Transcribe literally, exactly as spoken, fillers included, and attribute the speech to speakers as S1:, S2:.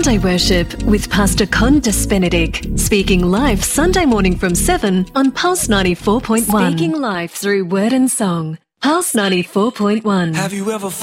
S1: Sunday Worship with Pastor Condis Benedict, speaking live Sunday morning from seven on Pulse ninety-four point one. Speaking live through word and song. Pulse ninety-four point one.
S2: Have you ever